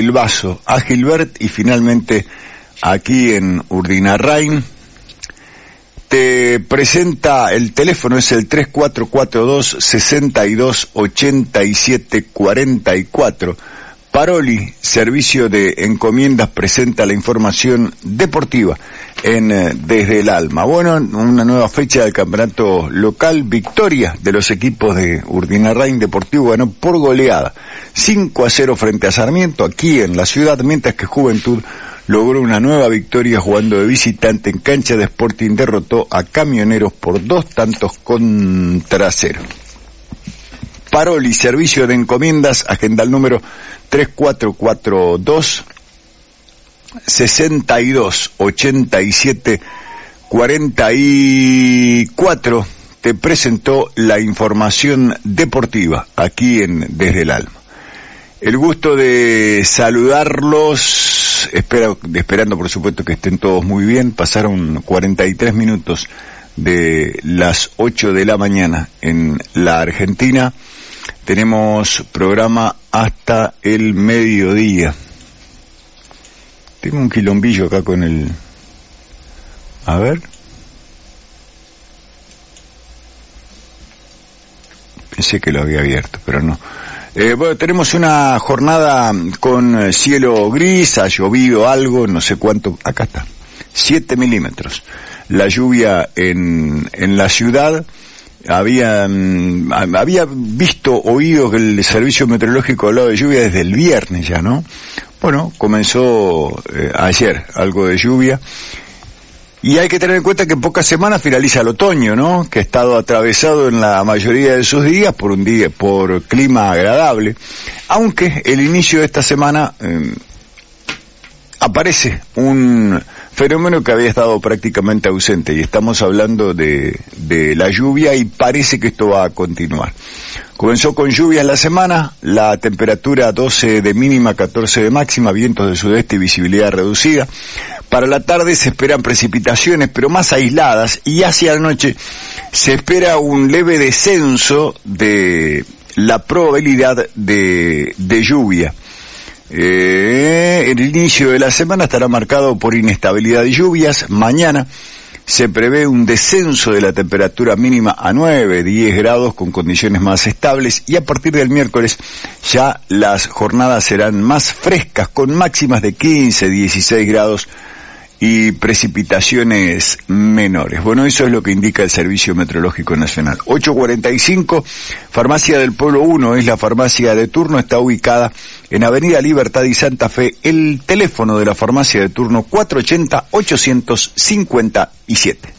Vaso, a Gilbert y finalmente aquí en Urdinarrain. Te presenta el teléfono, es el 3442-628744. Paroli, servicio de encomiendas, presenta la información deportiva en Desde el Alma. Bueno, una nueva fecha del campeonato local, victoria de los equipos de Urdinarrain Deportivo, ganó por goleada 5-0 frente a Sarmiento aquí en la ciudad, mientras que Juventud logró una nueva victoria jugando de visitante en cancha de Sporting, derrotó a Camioneros por 2-0. Paroli, servicio de encomiendas, agenda el número 3442-628744. Te presentó la información deportiva aquí en Desde el Alma. El gusto de saludarlos, esperando por supuesto que estén todos muy bien. Pasaron 43 minutos de las 8 de la mañana en la Argentina. Tenemos programa hasta el mediodía. Tengo un quilombillo acá con el... A ver. Pensé que lo había abierto, pero no. Bueno, tenemos una jornada con cielo gris, ha llovido algo, no sé cuánto, acá está, 7 milímetros. La lluvia en la ciudad, había oído que el servicio meteorológico hablaba de lluvia desde el viernes ya, ¿no? Bueno, comenzó ayer algo de lluvia. Y hay que tener en cuenta que en pocas semanas finaliza el otoño, ¿no? Que ha estado atravesado en la mayoría de sus días por clima agradable. Aunque el inicio de esta semana aparece un fenómeno que había estado prácticamente ausente, y estamos hablando de la lluvia, y parece que esto va a continuar. Comenzó con lluvias la semana, la temperatura 12 de mínima, 14 de máxima, vientos de sudeste y visibilidad reducida. Para la tarde se esperan precipitaciones, pero más aisladas, y hacia la noche se espera un leve descenso de la probabilidad de lluvia. El inicio de la semana estará marcado por inestabilidad y lluvias. Mañana se prevé un descenso de la temperatura mínima a 9, 10 grados con condiciones más estables, y a partir del miércoles ya las jornadas serán más frescas con máximas de 15, 16 grados y precipitaciones menores. Bueno, eso es lo que indica el Servicio Meteorológico Nacional. 8:45, Farmacia del Pueblo 1 es la farmacia de turno, está ubicada en Avenida Libertad y Santa Fe. El teléfono de la farmacia de turno 480-857.